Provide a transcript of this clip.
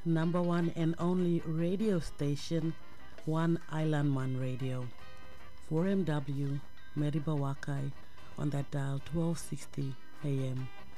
number one and only radio station, One Island Man Radio, 4MW, Mariba Wakai, on that dial 1260 AM.